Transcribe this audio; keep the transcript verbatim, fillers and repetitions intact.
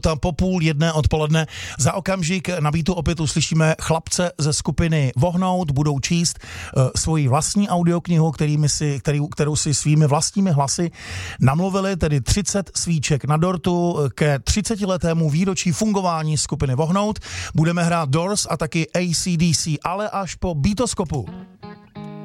Ta po půl jedné odpoledne. Za okamžik na Beatu opět uslyšíme chlapce ze skupiny Vohnout, budou číst uh, svoji vlastní audioknihu, kterými si, který, kterou si svými vlastními hlasy namluvili, tedy třicet svíček na dortu ke třicetiletému výročí fungování skupiny Vohnout. Budeme hrát Doors a taky A C D C, ale až po Beatoskopu.